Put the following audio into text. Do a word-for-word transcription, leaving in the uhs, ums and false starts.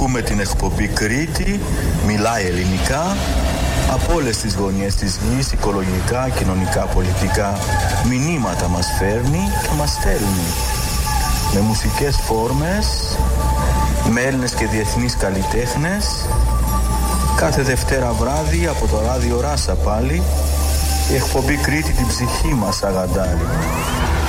Ακούμε την εκπομπή Κρήτη, μιλάει ελληνικά, από όλες τις γωνιές της γης, οικολογικά, κοινωνικά, πολιτικά. Μηνύματα μας φέρνει και μας στέλνει. Με μουσικές φόρμες, με Έλληνες και διεθνείς καλλιτέχνες. Κάθε Δευτέρα βράδυ από το ράδιο Ράσα πάλι, η εκπομπή Κρήτη την ψυχή μας αγαντάρει.